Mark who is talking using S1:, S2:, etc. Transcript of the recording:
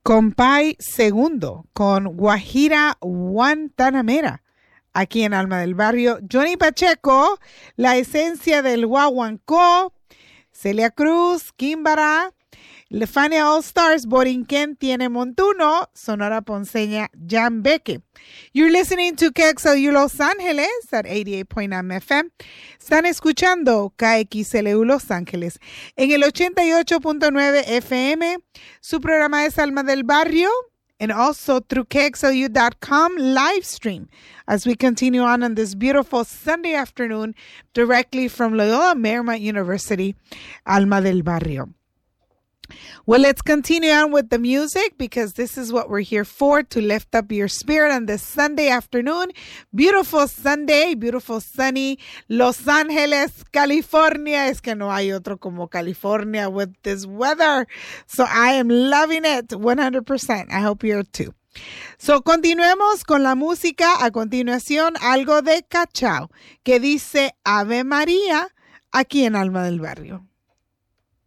S1: Compay Segundo con Guajira Guantanamera. Aquí en Alma del Barrio, Johnny Pacheco, La Esencia del Guaguancó, Celia Cruz, Kimbara, Lefania All Stars, Borinquen Tiene Montuno, Sonora Ponceña, Jan Beque. You're listening to KXLU Los Ángeles at 88.9 FM. Están escuchando KXLU Los Ángeles en el 88.9 FM. Su programa es Alma del Barrio. And also through KXLU.com live stream as we continue on this beautiful Sunday afternoon directly from Loyola Marymount University, Alma del Barrio. Well, let's continue on with the music because this is what we're here for, to lift up your spirit on this Sunday afternoon. Beautiful Sunday, beautiful sunny Los Angeles, California. Es que no hay otro como California with this weather. So I am loving it 100%. I hope you're too. So continuemos con la música. A continuación, algo de Cachao que dice Ave María aquí en Alma del Barrio.